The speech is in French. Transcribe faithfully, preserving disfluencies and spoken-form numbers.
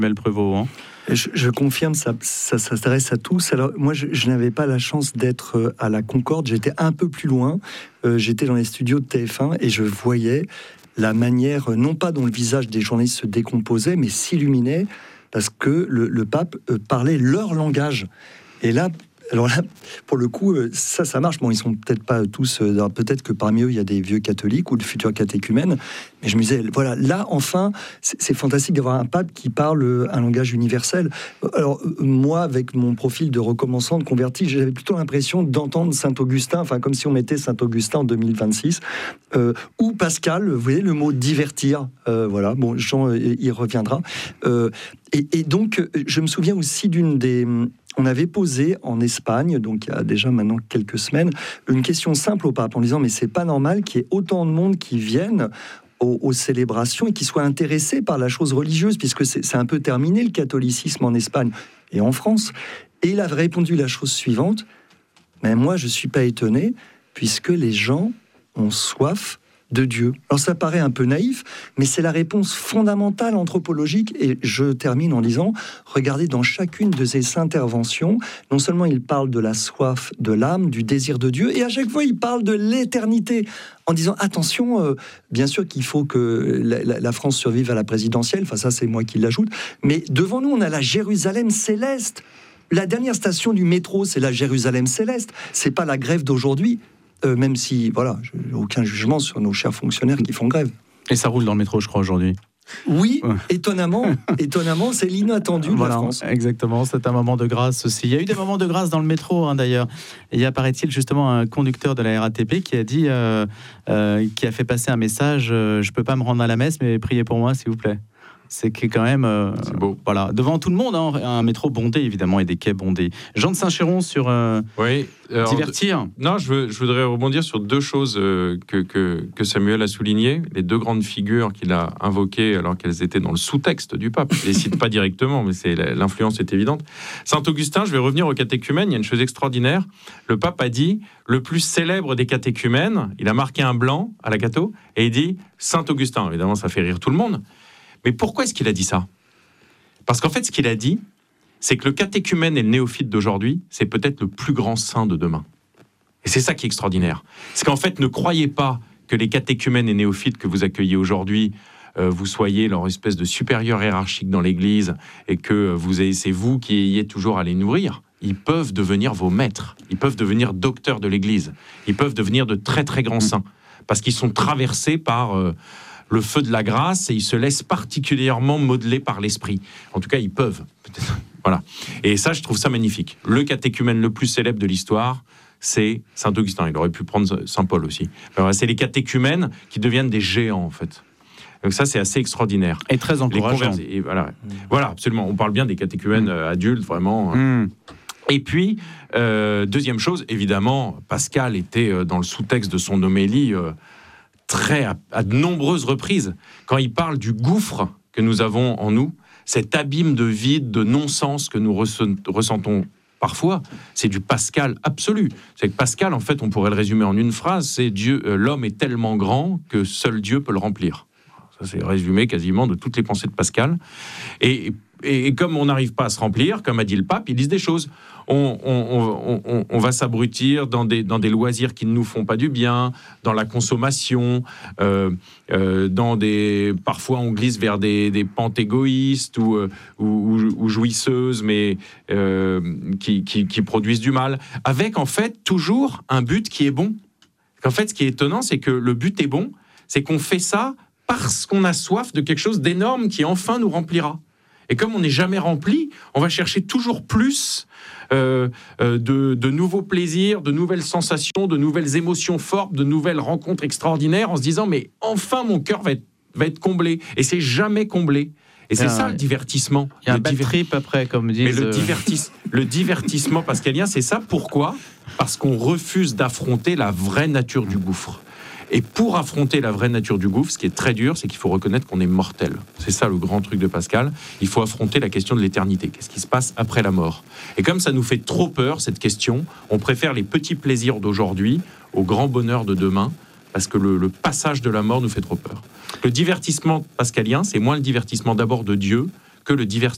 Mel Prévost, hein. Je, je confirme, ça, ça, ça s'adresse à tous. Alors, moi, je, je n'avais pas la chance d'être à la Concorde. J'étais un peu plus loin. Euh, j'étais dans les studios de T F un et je voyais la manière, non pas dont le visage des journalistes se décomposait, mais s'illuminait parce que le, le pape euh, parlait leur langage. Et là, alors là, pour le coup, ça, ça marche. Bon, ils sont peut-être pas tous. Euh, peut-être que parmi eux, il y a des vieux catholiques ou de futurs catéchumènes. Mais je me disais, voilà, là, enfin, c'est, c'est fantastique d'avoir un pape qui parle un langage universel. Alors, moi, avec mon profil de recommençant, de converti, j'avais plutôt l'impression d'entendre Saint-Augustin, enfin, comme si on mettait Saint-Augustin en deux mille vingt-six, euh, ou Pascal, vous voyez, le mot divertir. Euh, voilà, bon, Jean euh, y reviendra. Euh, et, et donc, je me souviens aussi d'une des. On avait posé en Espagne, donc il y a déjà maintenant quelques semaines, une question simple au pape en disant mais c'est pas normal qu'il y ait autant de monde qui viennent aux, aux célébrations et qui soient intéressés par la chose religieuse, puisque c'est, c'est un peu terminé le catholicisme en Espagne et en France. Et il avait répondu la chose suivante, mais moi je suis pas étonné, puisque les gens ont soif de Dieu. Alors ça paraît un peu naïf, mais c'est la réponse fondamentale anthropologique. Et je termine en disant, regardez dans chacune de ces interventions, non seulement il parle de la soif de l'âme, du désir de Dieu, et à chaque fois il parle de l'éternité, en disant attention, euh, bien sûr qu'il faut que la, la, la France survive à la présidentielle, enfin ça c'est moi qui l'ajoute, mais devant nous on a la Jérusalem céleste. La dernière station du métro, c'est la Jérusalem céleste, c'est pas la grève d'aujourd'hui. Euh, même si, voilà, j'ai aucun jugement sur nos chers fonctionnaires qui font grève. Et ça roule dans le métro, je crois, aujourd'hui. Oui, ouais. étonnamment, étonnamment, c'est l'inattendu de voilà, la France. Exactement, c'est un moment de grâce aussi. Il y a eu des moments de grâce dans le métro, hein, d'ailleurs. Et il y a, paraît-il, justement un conducteur de la R A T P qui a dit, euh, euh, qui a fait passer un message euh, « Je peux pas me rendre à la messe, mais priez pour moi, s'il vous plaît ». C'est quand même, euh, c'est beau. Voilà, devant tout le monde, hein, un métro bondé évidemment et des quais bondés. Jean de Saint-Chéron sur euh, oui, alors, divertir. Non, je, veux, je voudrais rebondir sur deux choses euh, que, que, que Samuel a soulignées, les deux grandes figures qu'il a invoquées alors qu'elles étaient dans le sous-texte du pape. Je ne les cite pas directement, mais c'est, l'influence est évidente. Saint-Augustin, je vais revenir aux catéchumènes, il y a une chose extraordinaire. Le pape a dit, le plus célèbre des catéchumènes, il a marqué un blanc à la catho, et il dit Saint-Augustin. Évidemment, ça fait rire tout le monde. Mais pourquoi est-ce qu'il a dit ça ? Parce qu'en fait, ce qu'il a dit, c'est que le catéchumène et le néophyte d'aujourd'hui, c'est peut-être le plus grand saint de demain. Et c'est ça qui est extraordinaire. C'est qu'en fait, ne croyez pas que les catéchumènes et néophytes que vous accueillez aujourd'hui, euh, vous soyez leur espèce de supérieur hiérarchique dans l'Église et que vous ayez, c'est vous qui ayez toujours à les nourrir. Ils peuvent devenir vos maîtres. Ils peuvent devenir docteurs de l'Église. Ils peuvent devenir de très, très grands saints. Parce qu'ils sont traversés par... Euh, le feu de la grâce, et ils se laissent particulièrement modeler par l'esprit. En tout cas, ils peuvent. Peut-être. Voilà. Et ça, je trouve ça magnifique. Le catéchumène le plus célèbre de l'histoire, c'est Saint-Augustin. Il aurait pu prendre Saint-Paul aussi. Alors, c'est les catéchumènes qui deviennent des géants, en fait. Donc ça, c'est assez extraordinaire. Et très encourageant. Les et voilà. Mmh. Voilà, absolument. On parle bien des catéchumènes mmh. adultes, vraiment. Mmh. Et puis, euh, deuxième chose, évidemment, Pascal était dans le sous-texte de son homélie... Euh, très à, à de nombreuses reprises, quand il parle du gouffre que nous avons en nous, cet abîme de vide, de non-sens que nous ressent, ressentons parfois, c'est du Pascal absolu. C'est que Pascal, en fait, on pourrait le résumer en une phrase, c'est Dieu, euh, l'homme est tellement grand que seul Dieu peut le remplir. Ça, c'est résumé quasiment de toutes les pensées de Pascal. Et, et, et comme on n'arrive pas à se remplir, comme a dit le pape, ils disent des choses. On, on, on, on va s'abrutir dans des, dans des loisirs qui ne nous font pas du bien, dans la consommation, euh, euh, dans des... Parfois, on glisse vers des, des pentes égoïstes ou, ou, ou, ou jouisseuses, mais euh, qui, qui, qui produisent du mal, avec, en fait, toujours un but qui est bon. En fait, ce qui est étonnant, c'est que le but est bon, c'est qu'on fait ça parce qu'on a soif de quelque chose d'énorme qui, enfin, nous remplira. Et comme on n'est jamais rempli, on va chercher toujours plus euh, euh, de, de nouveaux plaisirs, de nouvelles sensations, de nouvelles émotions fortes, de nouvelles rencontres extraordinaires, en se disant « mais enfin, mon cœur va être, va être comblé ». Et c'est jamais comblé. Et c'est ça, le divertissement. Il y a un le bad diver... trip après, comme disent... Mais le, divertis... le divertissement pascalien, c'est ça. Pourquoi ? Parce qu'on refuse d'affronter la vraie nature du gouffre. Et pour affronter la vraie nature du gouffre, ce qui est très dur, c'est qu'il faut reconnaître qu'on est mortel. C'est ça le grand truc de Pascal. Il faut affronter la question de l'éternité. Qu'est-ce qui se passe après la mort ? Et comme ça nous fait trop peur, cette question, on préfère les petits plaisirs d'aujourd'hui au grand bonheur de demain, parce que le, le passage de la mort nous fait trop peur. Le divertissement pascalien, c'est moins le divertissement d'abord de Dieu que le divertissement